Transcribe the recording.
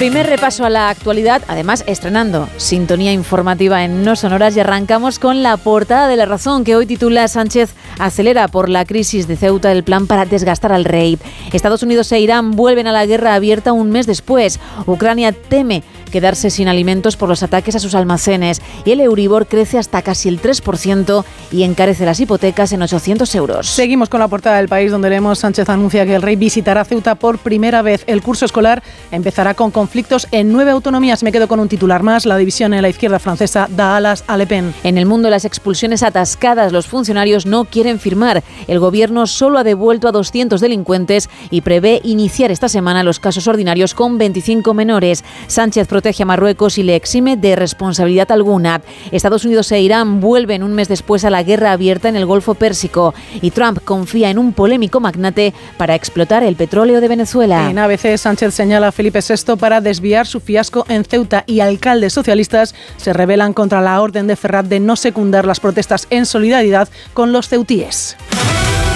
Primer repaso a la actualidad, además estrenando sintonía informativa en No Sonoras, y arrancamos con la portada de La Razón, que hoy titula: Sánchez acelera por la crisis de Ceuta el plan para desgastar al rey. Estados Unidos e Irán vuelven a la guerra abierta un mes después. Ucrania teme quedarse sin alimentos por los ataques a sus almacenes, y el Euribor crece hasta casi el 3% y encarece las hipotecas en 800 euros. Seguimos con la portada del País, donde leemos: Sánchez anuncia que el rey visitará Ceuta por primera vez. El curso escolar empezará con conflictos en 9 autonomías. Me quedo con un titular más: la división en la izquierda francesa da alas a Le Pen. En el mundo, las expulsiones atascadas, los funcionarios no quieren firmar. El gobierno solo ha devuelto a 200 delincuentes y prevé iniciar esta semana los casos ordinarios con 25 menores. Sánchez protege a Marruecos y le exime de responsabilidad alguna. Estados Unidos e Irán vuelven un mes después a la guerra abierta en el Golfo Pérsico, y Trump confía en un polémico magnate para explotar el petróleo de Venezuela. En ABC, Sánchez señala a Felipe VI para desviar su fiasco en Ceuta, y alcaldes socialistas se rebelan contra la orden de Ferrat de no secundar las protestas en solidaridad con los ceutíes.